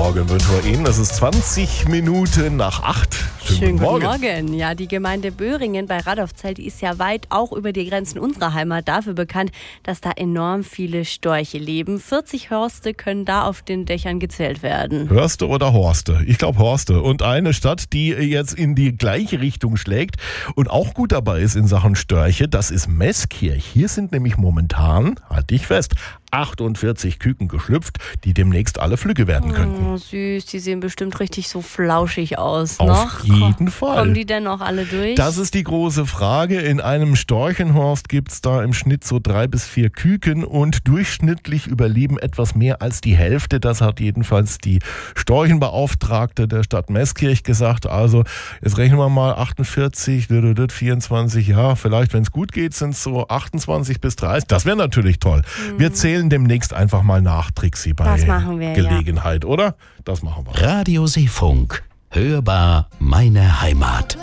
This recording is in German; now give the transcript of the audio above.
Morgen wünschen wir Ihnen. Es ist 20 Minuten nach 8. Schönen guten Morgen. Ja, die Gemeinde Böhringen bei Radolfzell, die ist ja weit auch über die Grenzen unserer Heimat dafür bekannt, dass da enorm viele Storche leben. 40 Hörste können da auf den Dächern gezählt werden. Hörste oder Horste? Ich glaube Horste. Und eine Stadt, die jetzt in die gleiche Richtung schlägt und auch gut dabei ist in Sachen Störche, das ist Meßkirch. Hier sind nämlich momentan, halt dich fest, 48 Küken geschlüpft, die demnächst alle Flügge werden könnten. Oh, süß, die sehen bestimmt richtig so flauschig aus. Auf jeden Fall. Kommen die denn auch alle durch? Das ist die große Frage. In einem Storchenhorst gibt es da im Schnitt so 3 bis 4 Küken und durchschnittlich überleben etwas mehr als die Hälfte. Das hat jedenfalls die Storchenbeauftragte der Stadt Meßkirch gesagt. Also jetzt rechnen wir mal 48, 24, ja, vielleicht wenn es gut geht, sind es so 28 bis 30. Das wäre natürlich toll. Wir zählen demnächst einfach mal nach, Trixi, bei Gelegenheit, oder? Das machen wir. Radio Seefunk. Hörbar meine Heimat.